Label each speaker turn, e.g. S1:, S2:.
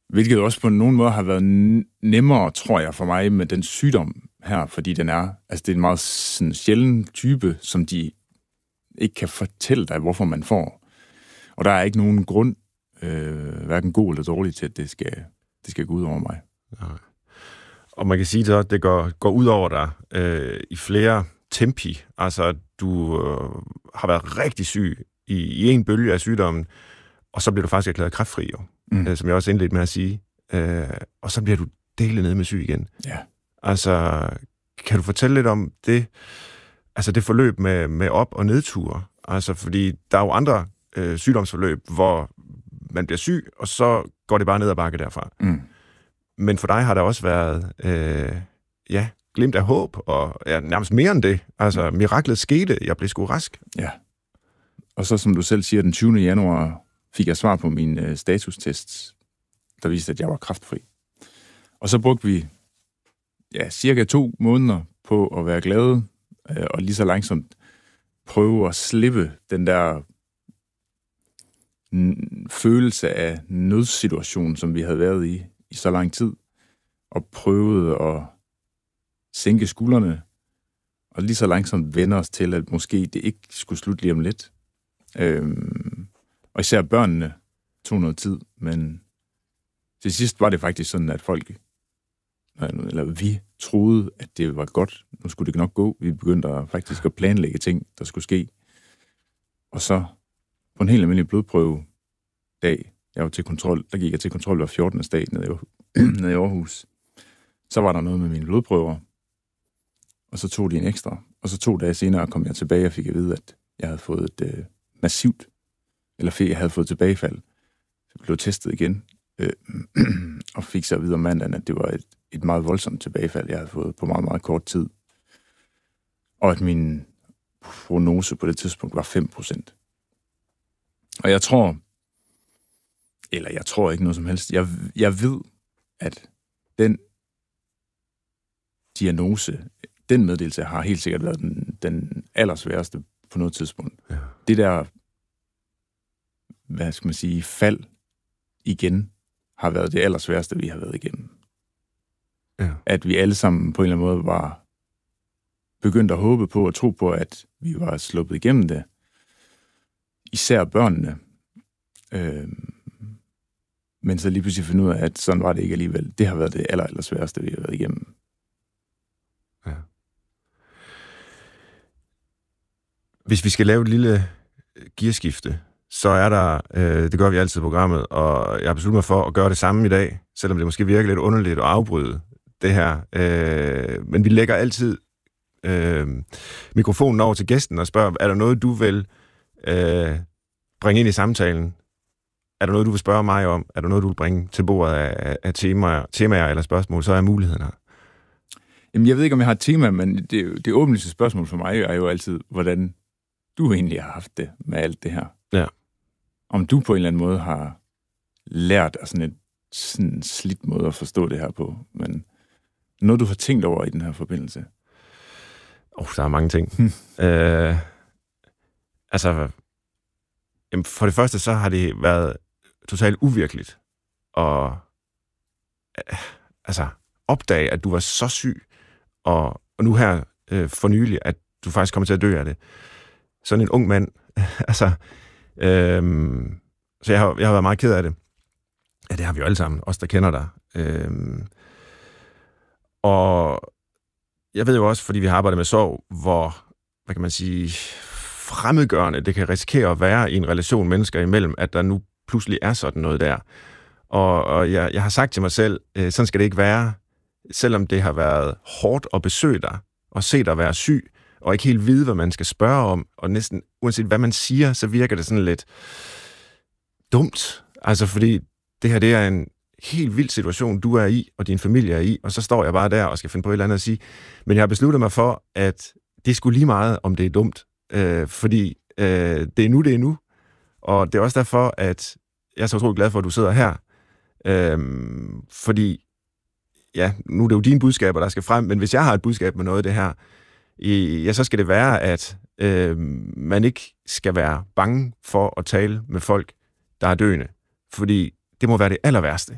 S1: Hvilket også på nogen måde har været nemmere, tror jeg, for mig med den sygdom her, fordi det er en meget sådan, sjælden type, som de ikke kan fortælle dig, hvorfor man får. Og der er ikke nogen grund, hverken god eller dårlig, til at det skal gå ud over mig.
S2: Nej. Og man kan sige, at det går ud over dig i flere tempi. Altså, du har været rigtig syg i en bølge af sygdommen, og så bliver du faktisk erklæret kræftfri, jo, som jeg også indledte med at sige. Og så bliver du delet ned med syg igen.
S1: Ja.
S2: Altså, kan du fortælle lidt om det, altså det forløb med op- og nedture? Altså, fordi der er jo andre sygdomsforløb, hvor man bliver syg, og så går det bare ned ad bakke derfra. Men for dig har der også været, glimt af håb, og nærmest mere end det. Altså, miraklet skete, jeg blev sgu rask.
S1: Ja. Og så, som du selv siger, den 20. januar fik jeg svar på min statustest, der viste, at jeg var kræftfri. Og så brugte vi cirka 2 måneder på at være glade, og lige så langsomt prøve at slippe den der følelse af nødsituation, som vi havde været i så lang tid, og prøvede at sænke skuldrene, og lige så langsomt vende os til, at måske det ikke skulle slutte lige om lidt. Og især børnene tog noget tid, men til sidst var det faktisk sådan, at vi troede, at det var godt. Nu skulle det nok gå. Vi begyndte faktisk at planlægge ting, der skulle ske. Og så på en helt almindelig blodprøvedag, jeg var til kontrol, der gik jeg til kontrol hver 14. dag nede i Aarhus. Så var der noget med mine blodprøver, og så tog de en ekstra. Og så 2 dage senere kom jeg tilbage og fik at vide, at jeg havde fået et jeg havde fået tilbagefald. Jeg blev testet igen, og fik så at vide om mandagen, at det var et meget voldsomt tilbagefald, jeg havde fået på meget, meget kort tid. Og at min prognose på det tidspunkt var 5%. Og jeg tror ikke noget som helst. Jeg ved, at den diagnose, den meddelelse har helt sikkert været den allersværeste på noget tidspunkt. Ja. Det der, hvad skal man sige, fald igen, har været det allersværeste, vi har været igennem. Ja. At vi alle sammen på en eller anden måde var begyndt at håbe på og tro på, at vi var sluppet igennem det. Især børnene. Men så lige pludselig finde ud af, at sådan var det ikke alligevel. Det har været det allersværeste, vi har været igennem.
S2: Ja. Hvis vi skal lave et lille gearskifte, så er der, det gør vi altid i programmet, og jeg har besluttet mig for at gøre det samme i dag, selvom det måske virker lidt underligt at afbryde det her. Men vi lægger altid mikrofonen over til gæsten og spørger, er der noget, du vil bringe ind i samtalen? Er der noget, du vil spørge mig om? Er der noget, du vil bringe til bordet af temaer eller spørgsmål? Så er muligheden her.
S1: Jamen, jeg ved ikke, om jeg har et tema, men det åbenlyse spørgsmål for mig er jo altid, hvordan du egentlig har haft det med alt det her.
S2: Ja.
S1: Om du på en eller anden måde har lært af sådan en slidt måde at forstå det her på, men noget, du har tænkt over i den her forbindelse?
S2: Der er mange ting. For det første, så har det været totalt uvirkeligt at opdage, at du var så syg, og nu her for nylig, at du faktisk kommer til at dø af det. Sådan en ung mand. Så jeg har været meget ked af det. Ja, det har vi jo alle sammen, os der kender dig. Og jeg ved jo også, fordi vi har arbejdet med sorg, hvor, hvad kan man sige, fremmedgørende det kan risikere at være i en relation mennesker imellem, at der nu pludselig er sådan noget der. Og jeg har sagt til mig selv, sådan skal det ikke være, selvom det har været hårdt at besøge dig, og se dig være syg, og ikke helt vide, hvad man skal spørge om, og næsten uanset hvad man siger, så virker det sådan lidt dumt. Altså fordi det her, det er en helt vild situation, du er i, og din familie er i, og så står jeg bare der og skal finde på et eller andet at sige. Men jeg har besluttet mig for, at det skulle lige meget, om det er dumt. Fordi det er nu, og det er også derfor, at jeg er så utrolig glad for, at du sidder her. Fordi, ja, nu er det jo dine budskaber, der skal frem, men hvis jeg har et budskab med noget af det her, så skal det være, at man ikke skal være bange for at tale med folk, der er døende. Fordi det må være det aller værste.